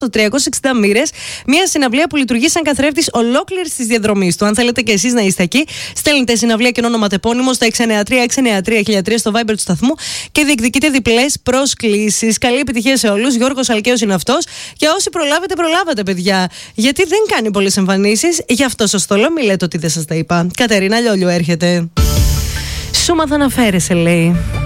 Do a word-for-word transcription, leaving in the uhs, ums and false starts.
στο τριακόσιες εξήντα μοίρες, μια συναυλία που λειτουργεί σαν καθρέφτης ολόκληρης της διαδρομής του. Αν θέλετε και εσείς να είστε εκεί, στέλνετε συναυλία και ονοματεπώνυμο στο έξι εννιά τρία έξι εννιά τρία χίλια τρία στο Viber του σταθμού και διεκδικείτε διπλές προσκλήσεις. Καλή επιτυχία σε όλους. Γιώργος Αλκαίος είναι αυτός. Και όσοι προλάβετε, προλάβατε, παιδιά. Γιατί δεν κάνει πολλές εμφανίσεις, γι' αυτό σας το λέω. Μην λέτε ότι δεν σας τα είπα. Κατερίνα Λιόλιου έρχεται. Σου μάθα να φέρεσαι, λέει.